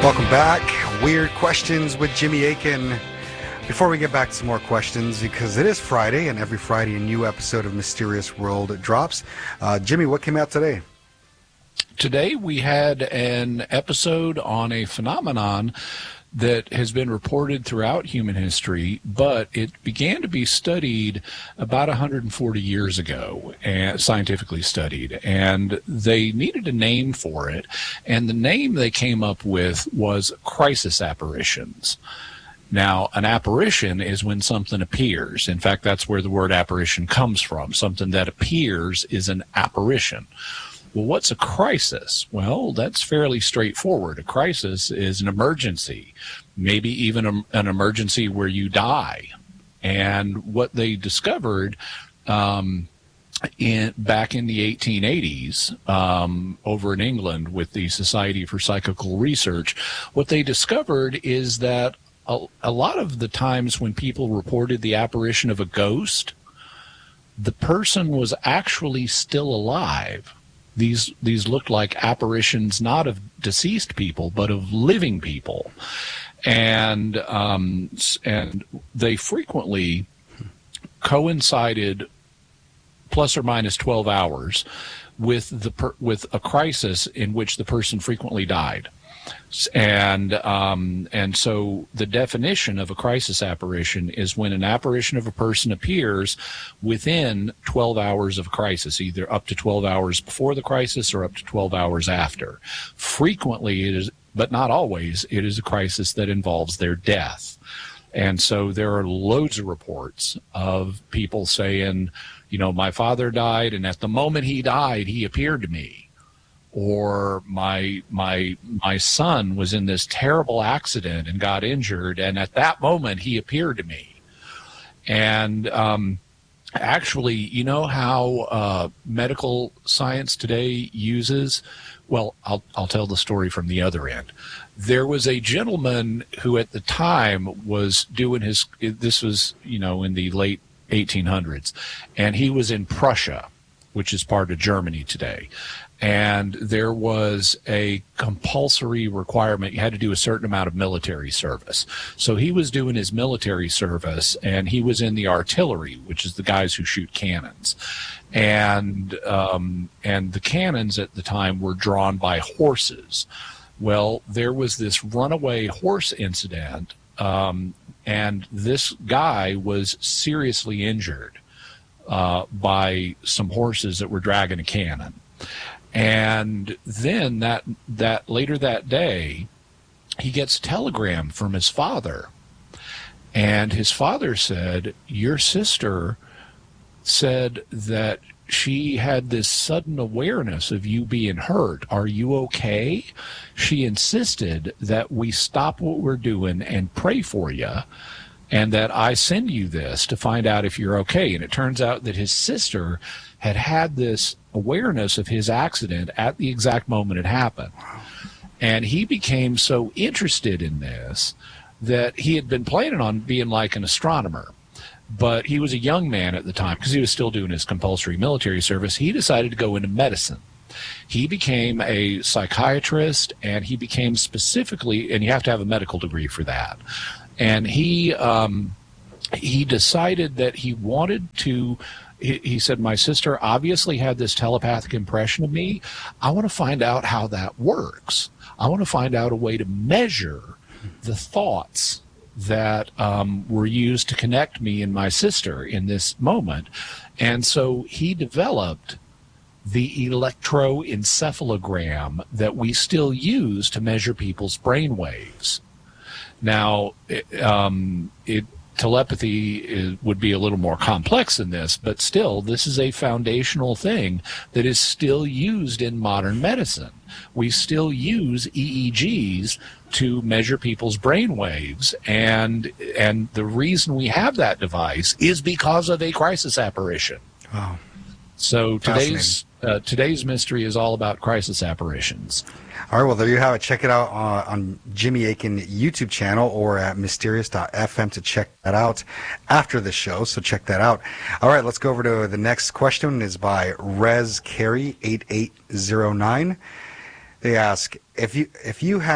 Welcome back. Weird Questions with Jimmy Akin. Before we get back to some more questions, because it is Friday, and every Friday a new episode of Mysterious World drops. Jimmy, what came out today? Today we had an episode on a phenomenon that has been reported throughout human history, but it began to be studied about 140 years ago, and scientifically studied, and they needed a name for it, and the name they came up with was crisis apparitions. Now, an apparition is when something appears. In fact, that's where the word apparition comes from. Something that appears is an apparition. Well, what's a crisis? Well, that's fairly straightforward. A crisis is an emergency, maybe even an emergency where you die. And what they discovered back in the 1880s over in England with the Society for Psychical Research, what they discovered is that a lot of the times when people reported the apparition of a ghost, the person was actually still alive. These looked like apparitions not of deceased people, but of living people, and they frequently coincided plus or minus 12 hours with a crisis in which the person frequently died. And so the definition of a crisis apparition is when an apparition of a person appears within 12 hours of a crisis, either up to 12 hours before the crisis or up to 12 hours after. Frequently it is, but not always, it is a crisis that involves their death. And so there are loads of reports of people saying, you know, my father died, and at the moment he died, he appeared to me. Or my son was in this terrible accident and got injured, and at that moment he appeared to me. And actually, you know how medical science today uses, well, I'll tell the story from the other end. There was a gentleman who at the time was doing this was, you know, in the late 1800s, and he was in Prussia, which is part of Germany today. And there was a compulsory requirement. You had to do a certain amount of military service. So he was doing his military service, and he was in the artillery, which is the guys who shoot cannons. And the cannons at the time were drawn by horses. Well, there was this runaway horse incident, and this guy was seriously injured by some horses that were dragging a cannon. And then that later that day, he gets a telegram from his father. And his father said, your sister said that she had this sudden awareness of you being hurt. Are you okay? She insisted that we stop what we're doing and pray for you, and that I send you this to find out if you're okay. And it turns out that his sister had this awareness of his accident at the exact moment it happened. And he became so interested in this that he had been planning on being like an astronomer. But he was a young man at the time because he was still doing his compulsory military service. He decided to go into medicine. He became a psychiatrist, and he became specifically, and you have to have a medical degree for that. And he decided that he wanted to, he said, my sister obviously had this telepathic impression of me. I want to find out how that works. I want to find out a way to measure the thoughts that were used to connect me and my sister in this moment. And so he developed the electroencephalogram that we still use to measure people's brain waves. Now, telepathy would be a little more complex than this, but still, this is a foundational thing that is still used in modern medicine. We still use EEGs to measure people's brain waves, and the reason we have that device is because of a crisis apparition. Wow. So today's mystery is all about crisis apparitions. All right, well, there you have it. Check it out on Jimmy Akin YouTube channel or at mysterious.fm to check that out after the show, so check that out. All right, let's go over to the next question. Is by Rez Carey 8809. They ask, if you have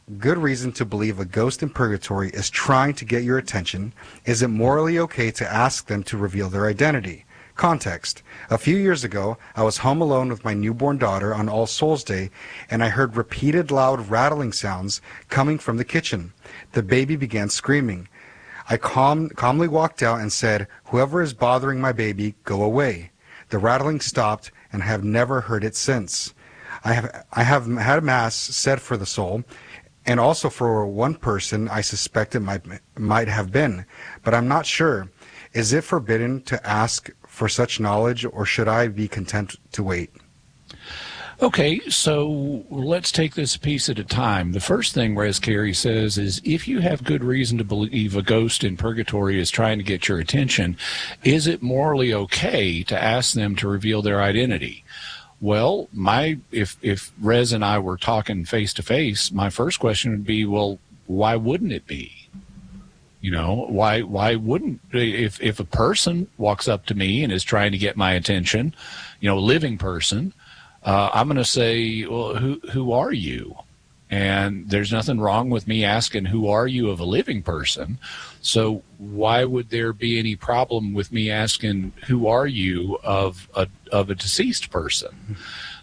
good reason to believe a ghost in purgatory is trying to get your attention, is it morally okay to ask them to reveal their identity? Context. A few years ago, I was home alone with my newborn daughter on All Souls Day, and I heard repeated loud rattling sounds coming from the kitchen. The baby began screaming. I calmly walked out and said, "Whoever is bothering my baby, go away." The rattling stopped, and I have never heard it since. I have had mass said for the soul, and also for one person I suspect it might have been, but I'm not sure. Is it forbidden to ask for such knowledge, or should I be content to wait? Okay, so let's take this a piece at a time. The first thing Rez Carey says is, if you have good reason to believe a ghost in purgatory is trying to get your attention, is it morally okay to ask them to reveal their identity? Well, if Rez and I were talking face to face, my first question would be, well, why wouldn't it be? You know, why wouldn't, if a person walks up to me and is trying to get my attention, a living person, I'm going to say, well, who are you? And there's nothing wrong with me asking, who are you, of a living person? So why would there be any problem with me asking, who are you, of a deceased person?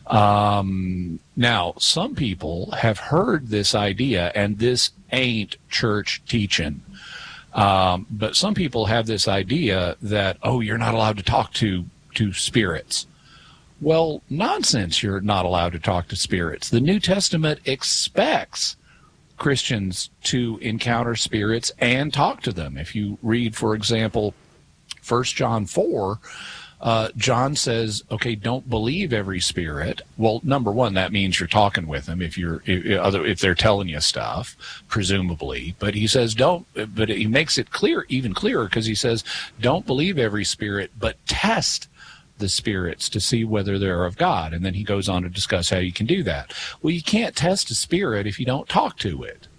Now, some people have heard this idea, and this ain't church teaching. But some people have this idea that, you're not allowed to talk to spirits. Well, nonsense, you're not allowed to talk to spirits. The New Testament expects Christians to encounter spirits and talk to them. If you read, for example, 1 John 4, John says, okay, don't believe every spirit. Well, number one, that means you're talking with them if they're telling you stuff, presumably. But he says but he makes it clear, even clearer, because he says, don't believe every spirit, but test the spirits to see whether they're of God. And then he goes on to discuss how you can do that. Well, you can't test a spirit if you don't talk to it.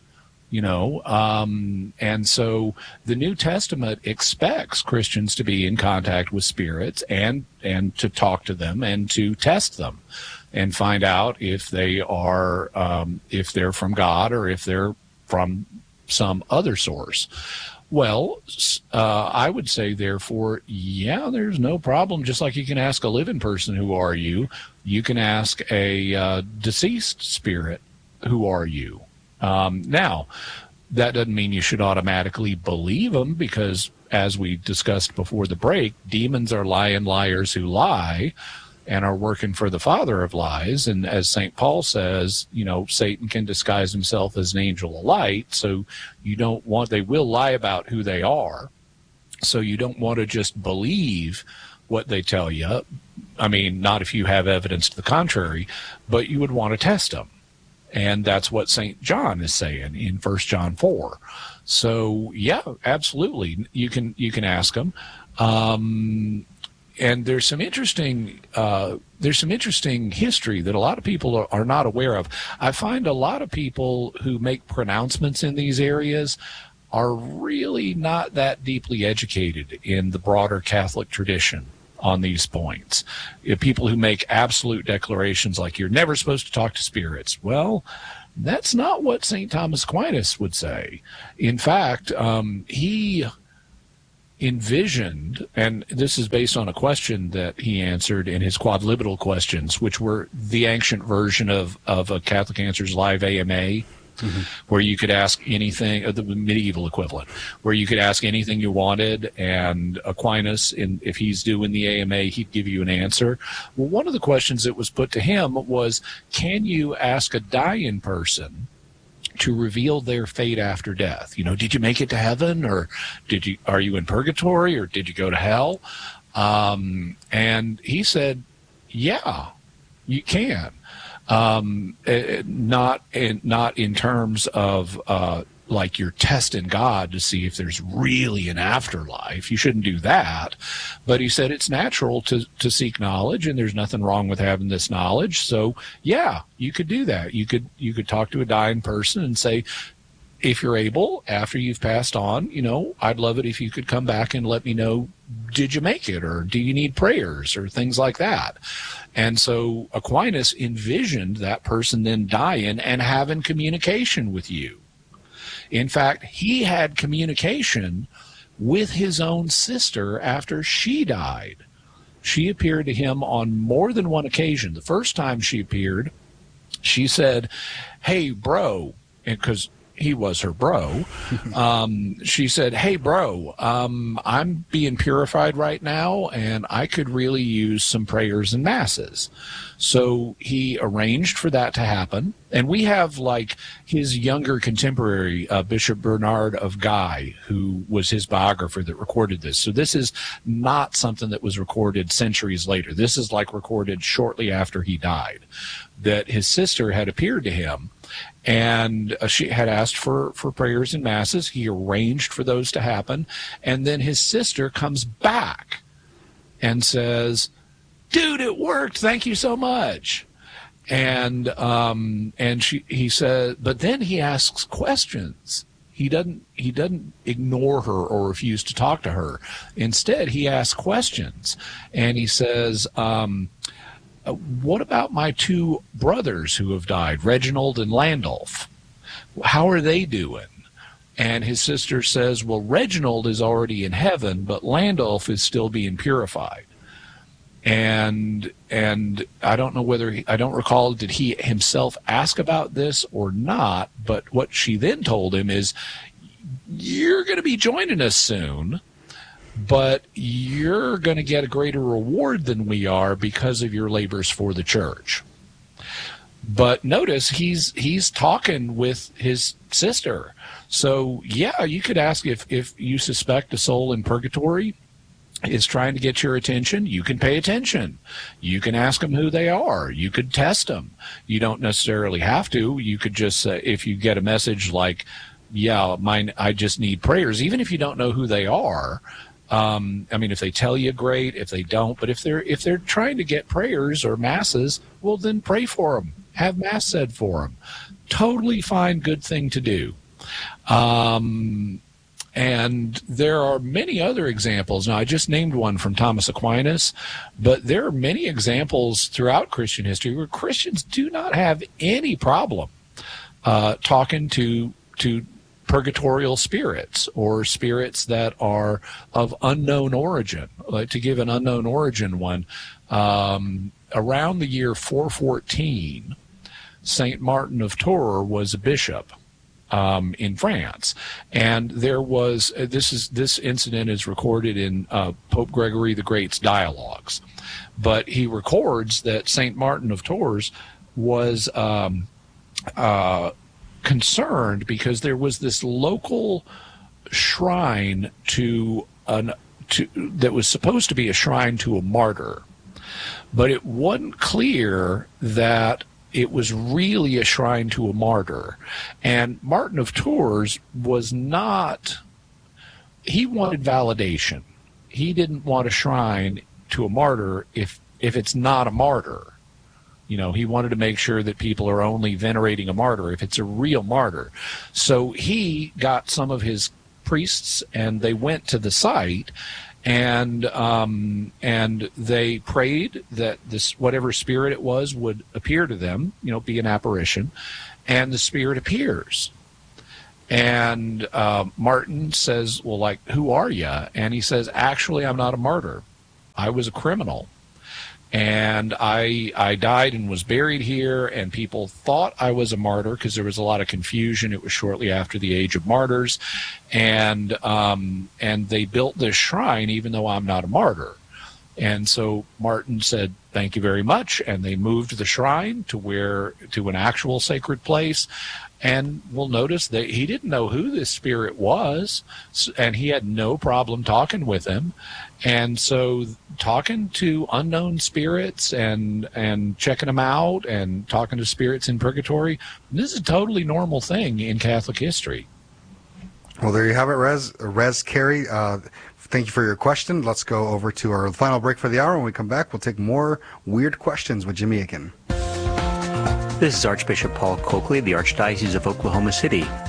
And so the New Testament expects Christians to be in contact with spirits and to talk to them and to test them and find out if they are, if they're from God or if they're from some other source. Well, I would say, therefore, there's no problem. Just like you can ask a living person, who are you? You can ask a deceased spirit, who are you? Now, that doesn't mean you should automatically believe them, because, as we discussed before the break, demons are lying liars who lie and are working for the father of lies. And as St. Paul says, Satan can disguise himself as an angel of light. So they will lie about who they are. So you don't want to just believe what they tell you. I mean, not if you have evidence to the contrary, but you would want to test them. And that's what St. John is saying in 1 John 4. So, absolutely, you can ask them. And there's some interesting history that a lot of people are not aware of. I find a lot of people who make pronouncements in these areas are really not that deeply educated in the broader Catholic tradition on these points. People who make absolute declarations like, you're never supposed to talk to spirits. Well, that's not what St. Thomas Aquinas would say. In fact, he envisioned, and this is based on a question that he answered in his Quadlibital Questions, which were the ancient version of a Catholic Answers Live AMA, where you could ask anything, the medieval equivalent, where you could ask anything you wanted, and Aquinas, if he's doing the AMA, he'd give you an answer. Well, one of the questions that was put to him was, can you ask a dying person to reveal their fate after death? Did you make it to heaven, or are you in purgatory, or did you go to hell? And he said, yeah, you can. Not in terms of like you're testing God to see if there's really an afterlife. You shouldn't do that. But he said it's natural to seek knowledge, and there's nothing wrong with having this knowledge. So, you could do that. You could talk to a dying person and say, if you're able, after you've passed on, I'd love it if you could come back and let me know, did you make it, or do you need prayers, or things like that. And so Aquinas envisioned that person then dying and having communication with you. In fact, he had communication with his own sister after she died. She appeared to him on more than one occasion. The first time she appeared, she said, "Hey, bro," because he was her bro. She said, "Hey, bro, I'm being purified right now, and I could really use some prayers and masses." So he arranged for that to happen. And we have like his younger contemporary, Bishop Bernard of Guy, who was his biographer that recorded this. So this is not something that was recorded centuries later. This is like recorded shortly after he died, that his sister had appeared to him. And she had asked for prayers and masses. He arranged for those to happen. And then his sister comes back and says, "Dude, it worked. Thank you so much." And he said, but then he asks questions. He doesn't ignore her or refuse to talk to her. Instead, he asks questions. And he says, "What about my two brothers who have died, Reginald and Landulf? How are they doing?" And his sister says, "Well, Reginald is already in heaven, but Landulf is still being purified." And I don't know whether I don't recall, did he himself ask about this or not, but what she then told him is, "You're going to be joining us soon, but you're going to get a greater reward than we are because of your labors for the church." But notice he's talking with his sister. So yeah, you could ask if you suspect a soul in purgatory is trying to get your attention, you can pay attention. You can ask them who they are. You could test them. You don't necessarily have to. You could just say, if you get a message like, "Yeah, I just need prayers," even if you don't know who they are. If they tell you, great. If they don't, but if they're trying to get prayers or masses, well, then pray for them. Have mass said for them. Totally fine, good thing to do. And there are many other examples. Now, I just named one from Thomas Aquinas, but there are many examples throughout Christian history where Christians do not have any problem talking to purgatorial spirits or spirits that are of unknown origin. Like, to give an unknown origin one, around the year 414, Saint Martin of Tours was a bishop in France, and there was this incident is recorded in Pope Gregory the Great's dialogues, but he records that Saint Martin of Tours was concerned because there was this local shrine that was supposed to be a shrine to a martyr, but it wasn't clear that it was really a shrine to a martyr. And Martin of Tours was not, he wanted validation. He didn't want a shrine to a martyr if it's not a martyr. He wanted to make sure that people are only venerating a martyr if it's a real martyr. So he got some of his priests and they went to the site, and they prayed that this, whatever spirit it was, would appear to them, be an apparition, and the spirit appears. And Martin says, "Well, like, who are you?" And he says, "Actually, I'm not a martyr. I was a criminal. And I died and was buried here, and people thought I was a martyr because there was a lot of confusion. It was shortly after the Age of Martyrs, and they built this shrine even though I'm not a martyr." And so Martin said, "Thank you very much," and they moved the shrine to an actual sacred place. And we'll notice that he didn't know who this spirit was, and he had no problem talking with him. And so talking to unknown spirits and checking them out and talking to spirits in purgatory, this is a totally normal thing in Catholic history. Well, there you have it, Rez Carey. Thank you for your question. Let's go over to our final break for the hour. When we come back, we'll take more weird questions with Jimmy Akin. This is Archbishop Paul Coakley of the Archdiocese of Oklahoma City.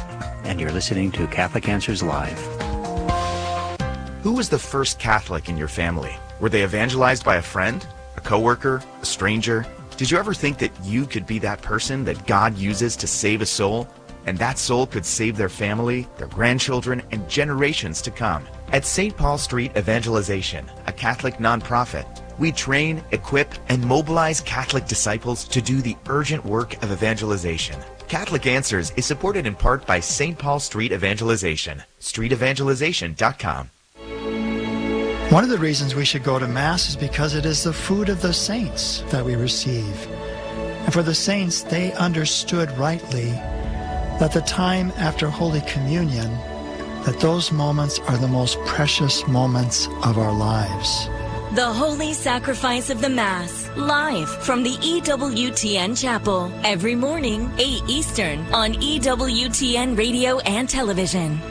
and you're listening to Catholic Answers Live. Who was the first Catholic in your family? Were they evangelized by a friend, a coworker, a stranger? Did you ever think that you could be that person that God uses to save a soul? And that soul could save their family, their grandchildren, and generations to come. At St. Paul Street Evangelization, a Catholic nonprofit, we train, equip, and mobilize Catholic disciples to do the urgent work of evangelization. Catholic Answers is supported in part by St. Paul Street Evangelization, streetevangelization.com. One of the reasons we should go to Mass is because it is the food of the saints that we receive. And for the saints, they understood rightly that the time after Holy Communion, that those moments are the most precious moments of our lives. The Holy Sacrifice of the Mass, live from the EWTN Chapel, every morning, 8 Eastern, on EWTN Radio and Television.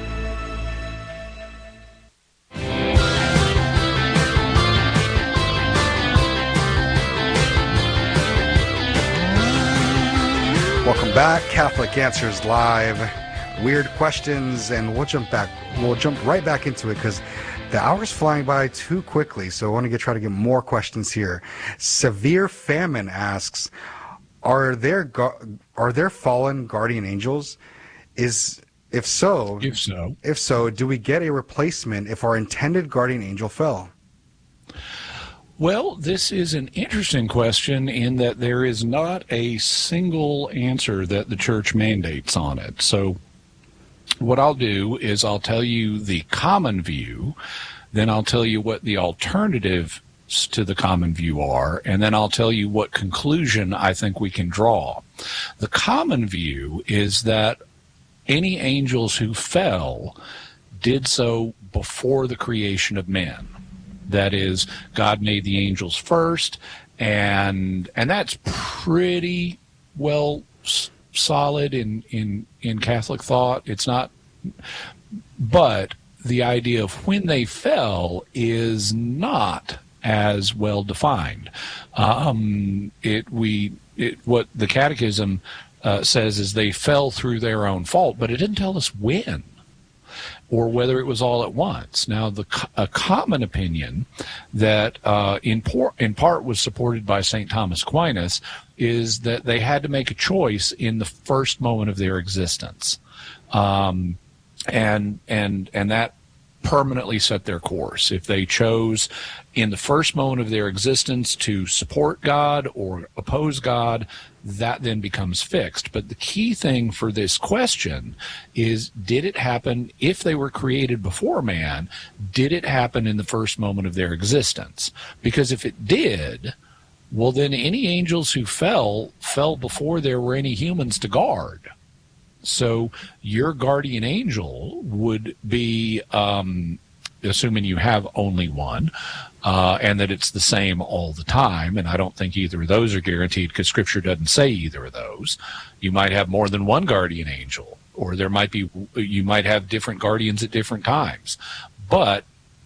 Welcome back, Catholic Answers Live. Weird questions, and we'll jump right back into it because the hour's flying by too quickly. So I want to try to get more questions here. Severe Famine asks, are there fallen guardian angels? If so, do we get a replacement if our intended guardian angel fell? Well, this is an interesting question in that there is not a single answer that the church mandates on it. So what I'll do is I'll tell you the common view, then I'll tell you what the alternatives to the common view are, and then I'll tell you what conclusion I think we can draw. The common view is that any angels who fell did so before the creation of men. That is, God made the angels first, and that's pretty well solid in Catholic thought. It's not, but the idea of when they fell is not as well defined. What the Catechism says is they fell through their own fault, but it didn't tell us when, or whether it was all at once. Now, a common opinion that in part was supported by St. Thomas Aquinas is that they had to make a choice in the first moment of their existence, and that permanently set their course. If they chose in the first moment of their existence to support God or oppose God, that then becomes fixed. But the key thing for this question is, did it happen, if they were created before man, did it happen in the first moment of their existence? Because if it did, well, then any angels who fell before there were any humans to guard. So your guardian angel would be, assuming you have only one, and that it's the same all the time, and I don't think either of those are guaranteed because Scripture doesn't say either of those. You might have more than one guardian angel, or you might have different guardians at different times. But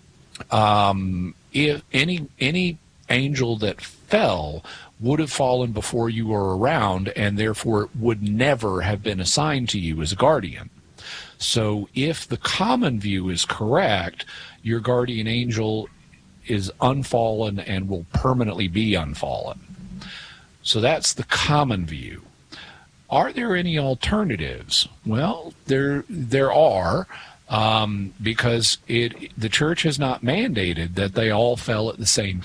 if any angel that fell would have fallen before you were around, and therefore would never have been assigned to you as a guardian. So if the common view is correct, your guardian angel is unfallen and will permanently be unfallen. So that's the common view. Are there any alternatives? Well, there are, because the church has not mandated that they all fell at the same